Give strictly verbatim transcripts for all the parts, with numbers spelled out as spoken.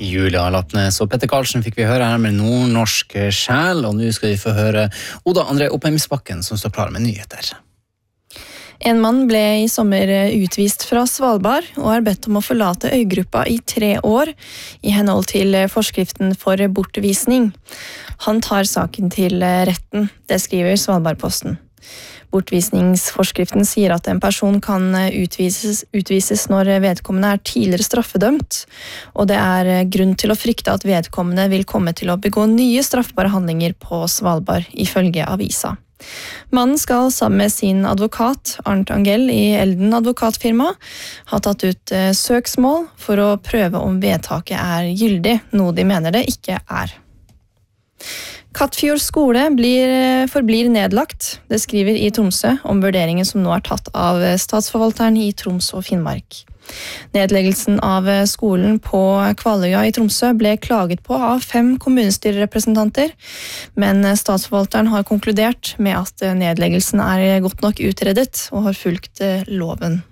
Julia Lappnes og Petter Karlsen fikk vi høre her med Nordnorsk sjel, og nå skal vi få høre Oda André Oppheimisbakken som står klar med nyheter. En mann ble i sommer utvist fra Svalbard og er bedt om å forlate øygruppa i tre år, i henhold til forskriften for bortvisning. Han tar saken til retten, det skriver Svalbardposten. Bortvisningsforskriften sier at en person kan utvises, utvises når vedkommende er tidligere straffedømt, og det er grunn til å frykte at vedkommende vil komme til å begå nye straffbare handlinger på Svalbard, ifølge avisa. Mannen skal sammen med sin advokat, Arnt Angell i Elden advokatfirma, ha tatt ut søksmål for å prøve om vedtaket er gyldig, noe de mener det ikke er. Kattfjord skole blir, forblir nedlagt, det skriver i Tromsø om vurderingen som nå er tatt av statsforvalteren i Troms og Finnmark. Nedleggelsen av skolen på Kvaløya i Tromsø ble klaget på av fem kommunestyrerepresentanter, men statsforvalteren har konkludert med at nedleggelsen er godt nok utredet og har fulgt loven.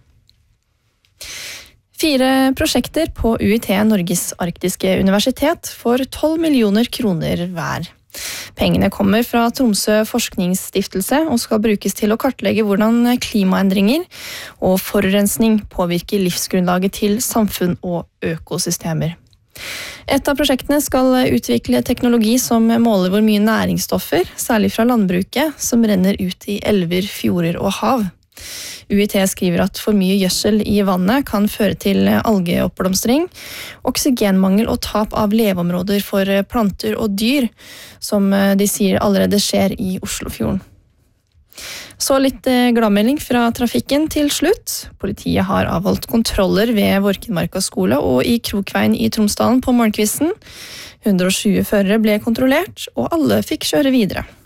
Fire prosjekter på U I T Norges arktiske universitet for tolv millioner kroner hver. Pengene kommer fra Tromsø forskningsstiftelse og skal brukes til å kartlegge hvordan klimaendringer og forurensning påvirker livsgrunnlaget til samfunn og økosystemer. Et av prosjektene skal utvikle teknologi som måler hvor mye næringsstoffer, særlig fra landbruket, som renner ut i elver, fjorder og hav. U I T skriver at for mye gjødsel i vannet kan føre til algeoppblomstring, oksygenmangel og tap av leveområder for planter og dyr, som de sier allerede skjer i Oslofjorden. Så litt gladmelding fra trafikken til slutt. Politiet har avholdt kontroller ved Vorkenmarka skole og i Krokveien i Tromsdalen på morgenkvisten. hundre og tjue førere ble kontrollert, og alle fikk kjøre videre.